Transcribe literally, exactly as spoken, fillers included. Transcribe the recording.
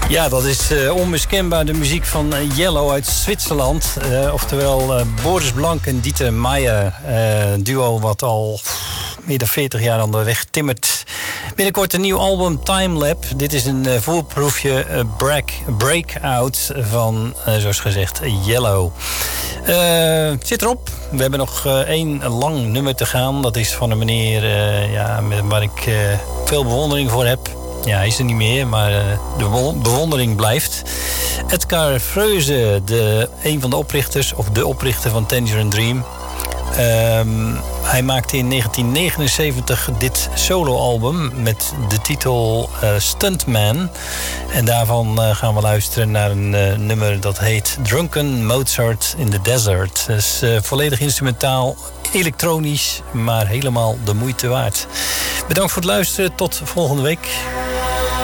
Ja, dat is uh, onmiskenbaar de muziek van uh, Yellow uit Zwitserland. Uh, oftewel uh, Boris Blank en Dieter Meijer. Uh, een duo wat al pff, meer dan veertig jaar aan de weg timmert. Binnenkort een nieuw album, Time Lab. Dit is een uh, voorproefje uh, break, Breakout van, uh, zoals gezegd, Yellow. Uh, het zit erop. We hebben nog uh, één lang nummer te gaan. Dat is van een meneer uh, ja, waar ik uh, veel bewondering voor heb. Ja, hij is er niet meer, maar uh, de bewondering blijft. Edgar Freuze, de, een van de oprichters, of de oprichter van Tangerine Dream. Um, hij maakte in negentien negenenzeventig dit soloalbum met de titel uh, Stuntman. En daarvan uh, gaan we luisteren naar een uh, nummer dat heet Drunken Mozart in the Desert. Dus uh, volledig instrumentaal, elektronisch, maar helemaal de moeite waard. Bedankt voor het luisteren. Tot volgende week.